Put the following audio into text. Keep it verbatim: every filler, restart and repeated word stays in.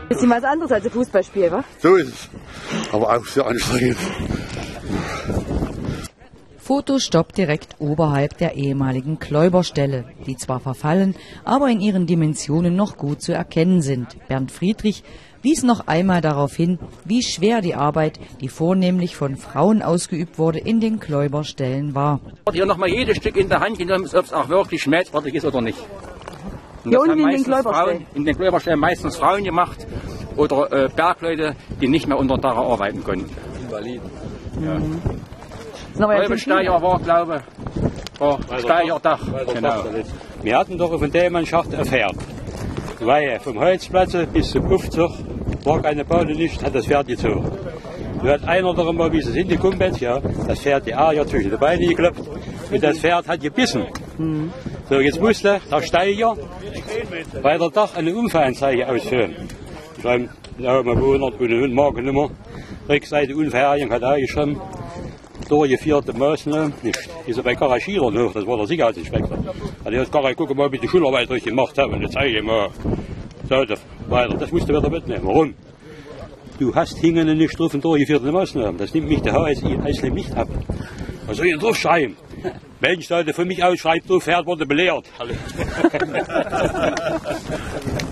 Bisschen was anderes als ein Fußballspiel, wa? So ist es. Aber auch sehr anstrengend. Fotostopp direkt oberhalb der ehemaligen Kläuberstelle, die zwar verfallen, aber in ihren Dimensionen noch gut zu erkennen sind. Bernd Friedrich wies noch einmal darauf hin, wie schwer die Arbeit, die vornehmlich von Frauen ausgeübt wurde, in den Kläuberstellen war. Hier nochmal jedes Stück in der Hand genommen, ob es auch wirklich schmelzfertig ist oder nicht. Und Hier das unten haben in den meistens Kläuberstellen? Frauen, in den Kläuberstellen meistens Frauen gemacht oder äh, Bergleute, die nicht mehr unter Dach arbeiten konnten. Invaliden. Ja. Mhm. Kläubersteiger war, glaube ich, war Steigerdach. Genau. Wir hatten doch von der Mannschaft erfährt, weil vom Holzplatz bis zum Aufzug war keine Bahn nicht, hat das Pferd gezogen. Da hat einer doch immer, wie es hingekommen ist, ja, das Pferd die Eier zwischen die Beine geklopft und das Pferd hat gebissen. Mhm. So, jetzt musste der Steiger bei der Dach eine Unfallanzeige ausfüllen. Schreiben, ja, man wundert, ohne Hund, Markennummer, Rückseite Unverherrlichung hat er geschrieben. Durchgeführte Maßnahmen nicht. Ist er bei Garagierer noch, das war der Sicherheitsinspektor. Also jetzt Garage, guck mal, wie die Schularbeit durchgemacht haben und jetzt zeige ich mal. So, das, weiter. Das musst du wieder mitnehmen. Warum? Du hast hingende nicht drauf und durchgeführte Maßnahmen. Das nimmt mich der H S I Eisle nicht ab. Was soll ich denn draufschreiben? Mensch, sollte für mich ausschreibt, du Pferd wurde belehrt.